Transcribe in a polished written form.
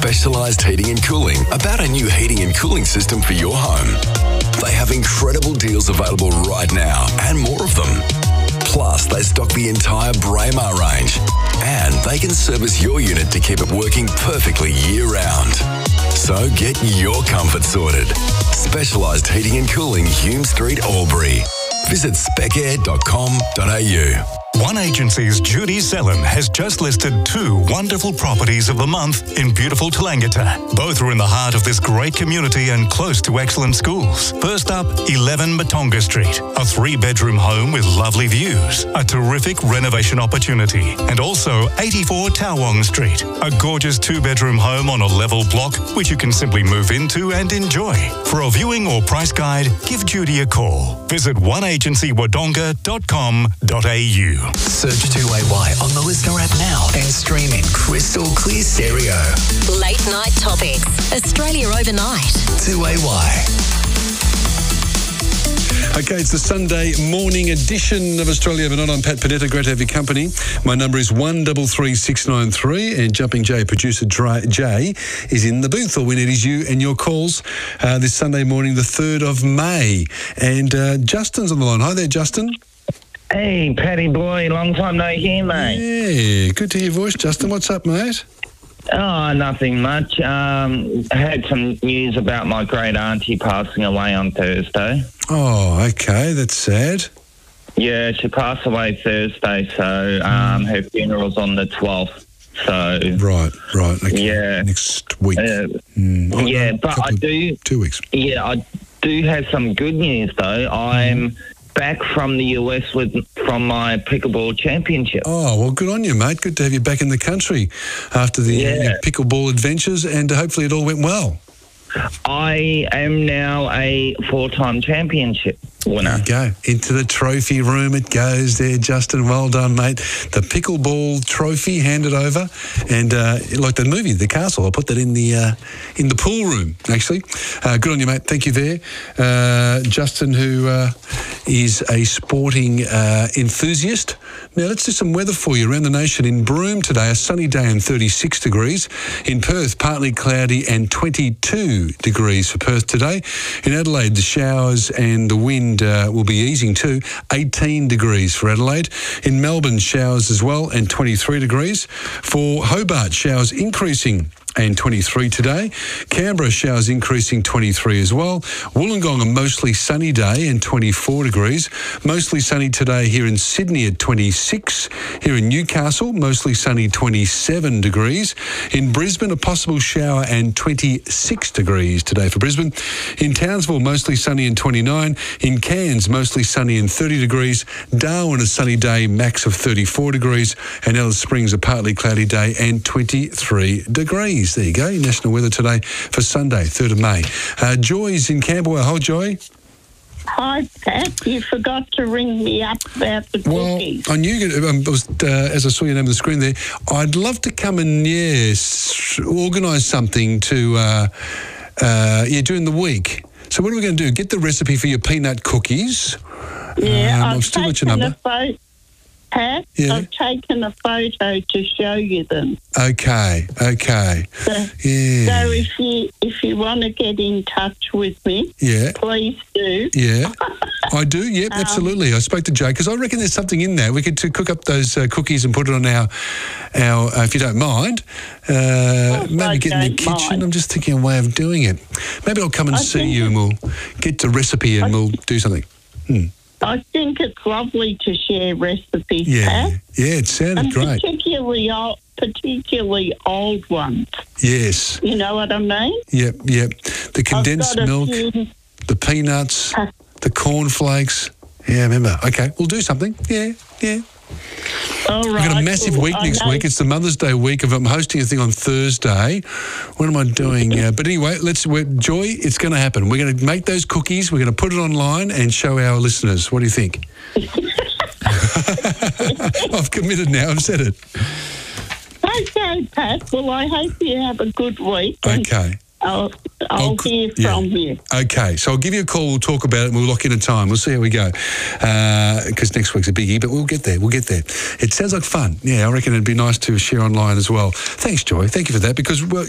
Specialised Heating and Cooling about a new heating and cooling system for your home. They have incredible deals available right now and more of them. Plus, they stock the entire Braemar range and they can service your unit to keep it working perfectly year-round. So get your comfort sorted. Specialised Heating and Cooling, Hume Street, Albury. Visit specair.com.au. One Agency's Judy Sellen has just listed 2 wonderful properties of the month in beautiful Toolangatta. Both are in the heart of this great community and close to excellent schools. First up, 11 Matonga Street, a 3-bedroom home with lovely views, a terrific renovation opportunity, and also 84 Tawong Street, a gorgeous 2-bedroom home on a level block which you can simply move into and enjoy. For a viewing or price guide, give Judy a call. Visit oneagencywadonga.com.au. Search 2AY on the Listener app now and stream in crystal clear stereo. Late Night Topics. Australia Overnight. 2AY. Okay, it's the Sunday morning edition of Australia Overnight. I'm Pat Panetta. Great to have your company. My number is 133693, and Jumping Jay, producer Jay, is in the booth. All we need is you and your calls this Sunday morning, the 3rd of May. And Justin's on the line. Hi there, Justin. Hey, Paddy boy, long time no hear, mate. Yeah, good to hear your voice, Justin. What's up, mate? Oh, nothing much. I had some news about my great auntie passing away on Thursday. Oh, okay, that's sad. Yeah, she passed away Thursday, so her funeral's on the 12th. So Right, okay. Yeah. Next week. Yeah, but I do... 2 weeks. Yeah, I do have some good news, though. I'm back from the US from my pickleball championship. Oh, well, good on you, mate. Good to have you back in the country after the your pickleball adventures, and hopefully it all went well. I am now a 4-time championship winner. There you go. Into the trophy room it goes there, Justin. Well done, mate. The pickleball trophy handed over. And like the movie, The Castle, I'll put that in the pool room, actually. Good on you, mate. Thank you there. Justin, who is a sporting enthusiast. Now, let's do some weather for you around the nation. In Broome today, a sunny day and 36 degrees. In Perth, partly cloudy and 22 degrees for Perth today. In Adelaide, the showers and the wind will be easing too. 18 degrees for Adelaide. In Melbourne, showers as well and 23 degrees. For Hobart, showers increasing and 23 today. Canberra, showers increasing, 23 as well. Wollongong, a mostly sunny day and 24 degrees. Mostly sunny today here in Sydney at 26. Here in Newcastle, mostly sunny, 27 degrees. In Brisbane, a possible shower and 26 degrees today for Brisbane. In Townsville, mostly sunny and 29. In Cairns, mostly sunny and 30 degrees. Darwin, a sunny day, max of 34 degrees. And Alice Springs, a partly cloudy day and 23 degrees. There you go, national weather today for Sunday, 3rd of May. Joy's in Camberwell. Hi, Joy. Hi, Pat. You forgot to ring me up about the cookies. Well, I knew, as I saw your name on the screen there, I'd love to come and, organise something to, during the week. So what are we going to do? Get the recipe for your peanut cookies. Yeah, I've still got your number. Pat, Yeah. I've taken a photo to show you them. Okay. So Yeah. if you want to get in touch with me, please do. Yeah, I do. Yep, absolutely. I spoke to Jay because I reckon there's something in there. We could cook up those cookies and put it on our if you don't mind. Maybe get in the kitchen. Mind. I'm just thinking a way of doing it. Maybe I'll come and see you and we'll get the recipe and we'll do something. I think it's lovely to share recipes, Yeah, Pat. yeah, it sounded And great. particularly old ones. Yes. You know what I mean? Yep. The condensed milk, the peanuts, the cornflakes. Yeah, I remember. Okay, we'll do something. Yeah. All right. We've got a massive week next week. It's the Mother's Day week. I'm hosting a thing on Thursday. What am I doing? But anyway, Joy, it's going to happen. We're going to make those cookies. We're going to put it online and show our listeners. What do you think? I've committed now. I've said it. Okay, Pat. Well, I hope you have a good week. Okay. I'll hear from you. Okay, so I'll give you a call, we'll talk about it, and we'll lock in a time. We'll see how we go. Because next week's a biggie, but we'll get there. It sounds like fun. Yeah, I reckon it'd be nice to share online as well. Thanks, Joy. Thank you for that, because